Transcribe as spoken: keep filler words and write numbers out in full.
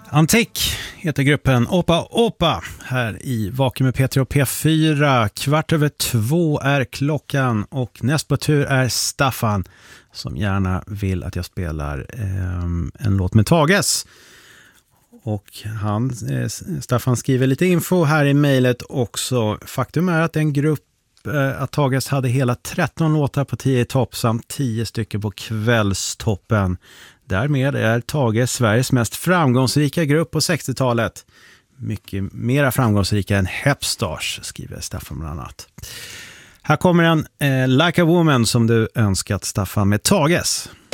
Antik heter gruppen Opa Opa här i Vaken med Peter och P fyra. Kvart över två är klockan och näst på tur är Staffan som gärna vill att jag spelar eh, en låt med Tages. Och han, eh, Staffan skriver lite info här i mejlet också. Faktum är att en grupp eh, att Tages hade hela tretton låtar på tio i topp samt tio stycken på kvällstoppen. Därmed är Tages Sveriges mest framgångsrika grupp på sextiotalet. Mycket mera framgångsrika än Hepstars, skriver Staffan bland annat. Här kommer en eh, Like a Woman som du önskat, Staffan, med Tages.